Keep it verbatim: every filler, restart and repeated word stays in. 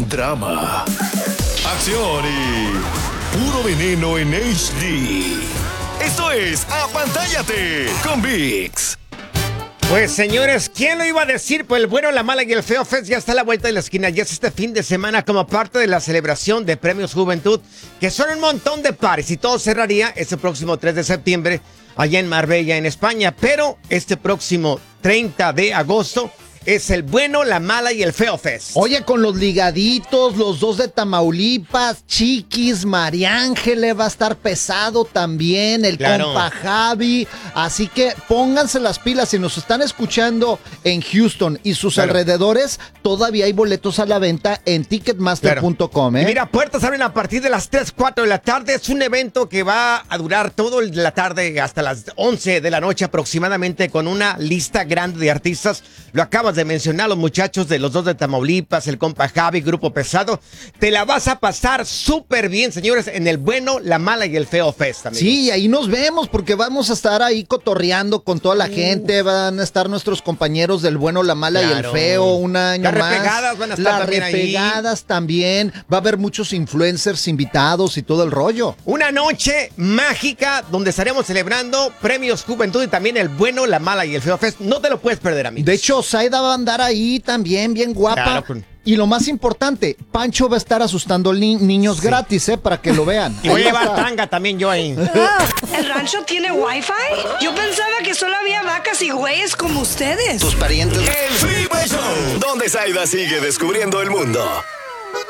drama, acción y puro veneno en H D. Esto es Apantállate con ViX. Pues señores, ¿quién lo iba a decir? Pues el bueno, la mala y el feo Fest ya está a la vuelta de la esquina. Ya es este fin de semana como parte de la celebración de Premios Juventud, que son un montón de pares y todo cerraría este próximo tres de septiembre allá en Marbella, en España. Pero este próximo treinta de agosto es el bueno, la mala y el feo Fest. Oye, con los ligaditos, los dos de Tamaulipas, Chiquis, María Ángeles va a estar pesado también, el Claro. compa Javi. Así que pónganse las pilas. Si nos están escuchando en Houston y sus Claro. alrededores, todavía hay boletos a la venta en ticketmaster punto com, ¿eh? Y mira, puertas abren a partir de las tres, cuatro de la tarde. Es un evento que va a durar toda la tarde hasta las once de la noche aproximadamente, con una lista grande de artistas. Lo acabas de mencionar, los muchachos de los dos de Tamaulipas, el compa Javi, Grupo Pesado. Te la vas a pasar súper bien, señores, en el bueno, la mala y el feo Fest, amigos. Sí, ahí nos vemos porque vamos a estar ahí cotorreando con toda la gente. Van a estar nuestros compañeros del bueno, la mala y el Claro. feo un año Las más. repegadas van a estar Las también ahí. repegadas también. Va a haber muchos influencers invitados y todo el rollo. Una noche mágica donde estaremos celebrando Premios Juventud y también el bueno, la mala y el feo Fest. No te lo puedes perder, amigos. De hecho, Zaida va a andar ahí también, bien guapa. Claro, con- Y lo más importante, Pancho va a estar asustando ni- niños gratis, ¿eh? Para que lo vean. Y voy a Ahí va llevar estar. tanga también yo ahí. ¿El rancho tiene wifi? Yo pensaba que solo había vacas y güeyes como ustedes. Tus parientes. El Freeway Show, donde Zaida sigue descubriendo el mundo.